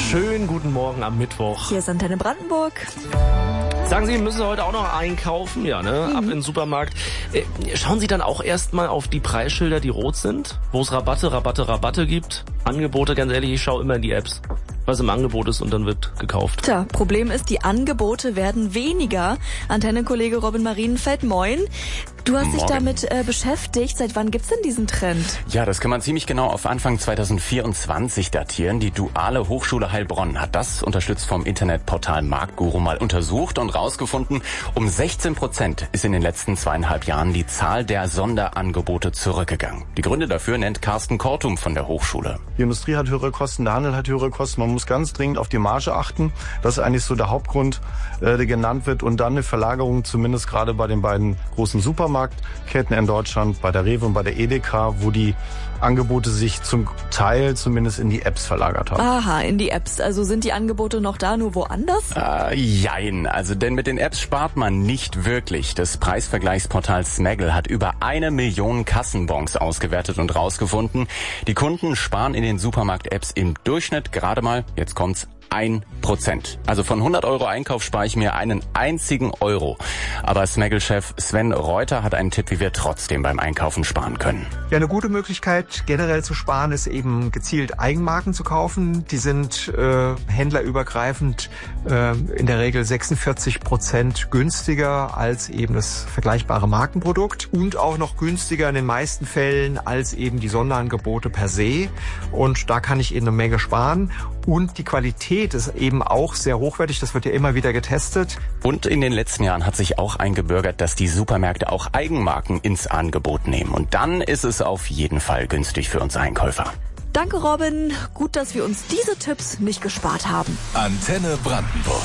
Schönen guten Morgen am Mittwoch. Hier ist Antenne Brandenburg. Sagen Sie, müssen Sie heute auch noch einkaufen? Ja, ne? Ab in den Supermarkt. Schauen Sie dann auch erstmal auf die Preisschilder, die rot sind, wo es Rabatte gibt. Angebote, ganz ehrlich, ich schaue immer in die Apps, was im Angebot ist und dann wird gekauft. Tja, Problem ist, die Angebote werden weniger. Antennenkollege Robin Marienfeld, moin. Du hast dich damit beschäftigt. Seit wann gibt's denn diesen Trend? Ja, das kann man ziemlich genau auf Anfang 2024 datieren. Die Duale Hochschule Heilbronn hat das, unterstützt vom Internetportal Marktguru, mal untersucht und rausgefunden, um 16% ist in den letzten 2,5 Jahren die Zahl der Sonderangebote zurückgegangen. Die Gründe dafür nennt Carsten Kortum von der Hochschule. Die Industrie hat höhere Kosten, der Handel hat höhere Kosten. Man muss ganz dringend auf die Marge achten. Das ist eigentlich so der Hauptgrund, der genannt wird. Und dann eine Verlagerung, zumindest gerade bei den beiden großen Supermarktketten in Deutschland, bei der Rewe und bei der Edeka, wo die Angebote sich zum Teil zumindest in die Apps verlagert haben. Aha, in die Apps. Also sind die Angebote noch da, nur woanders? Jein. Also denn mit den Apps spart man nicht wirklich. Das Preisvergleichsportal Smaggle hat über 1 Million Kassenbons ausgewertet und rausgefunden. Die Kunden sparen in den Supermarkt-Apps im Durchschnitt gerade mal, jetzt kommt's, 1%. Also von 100 Euro Einkauf spare ich mir einen einzigen Euro. Aber Smaggle-Chef Sven Reuter hat einen Tipp, wie wir trotzdem beim Einkaufen sparen können. Ja, eine gute Möglichkeit generell zu sparen ist eben gezielt Eigenmarken zu kaufen. Die sind händlerübergreifend in der Regel 46% günstiger als eben das vergleichbare Markenprodukt und auch noch günstiger in den meisten Fällen als eben die Sonderangebote per se. Und da kann ich eben eine Menge sparen. Und die Qualität ist eben auch sehr hochwertig. Das wird ja immer wieder getestet. Und in den letzten Jahren hat sich auch eingebürgert, dass die Supermärkte auch Eigenmarken ins Angebot nehmen. Und dann ist es auf jeden Fall günstig für uns Einkäufer. Danke, Robin. Gut, dass wir uns diese Tipps nicht gespart haben. Antenne Brandenburg.